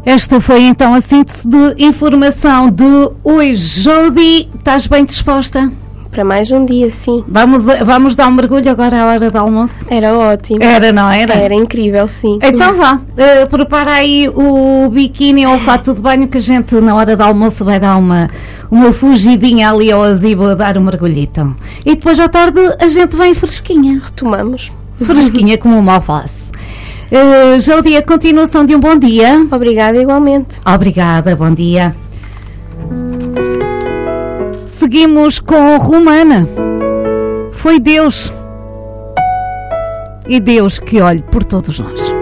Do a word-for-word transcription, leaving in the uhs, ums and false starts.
Esta foi então a síntese de informação de hoje. Jody, estás bem disposta? Para mais um dia, sim. Vamos, vamos dar um mergulho agora à hora do almoço? Era ótimo. Era, não era? Era incrível, sim. Então vá, uh, prepara aí o biquíni ou o fato de banho que a gente na hora do almoço vai dar uma, uma fugidinha ali ao azibo a dar um mergulhito. E depois à tarde a gente vem fresquinha. Retomamos. Fresquinha como uma alface. Uh, Jody, a continuação de um bom dia. Obrigada igualmente. Obrigada, bom dia. Seguimos com Romana. Foi Deus. E Deus que olhe por todos nós.